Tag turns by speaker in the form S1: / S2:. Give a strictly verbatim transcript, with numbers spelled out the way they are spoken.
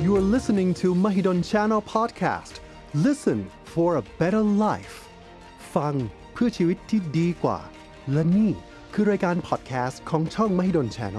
S1: You are listening to Mahidol Channel Podcast. Listen for a better life. ฟังเพื่อชีวิตที่ดีกว่าและนี่คือรายการพอดแคสต์ของช่อง Mahidol Channel